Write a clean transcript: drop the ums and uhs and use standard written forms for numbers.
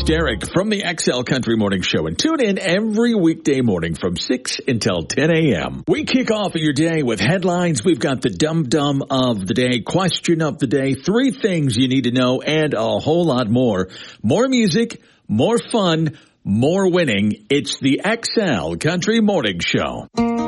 with Derek from the XL Country Morning Show, and tune in every weekday morning from 6 until 10 a.m. We kick off your day with headlines. We've got the dum-dum of the day, question of the day, 3 things you need to know, and a whole lot more. More music, more fun, more winning. It's the XL Country Morning Show.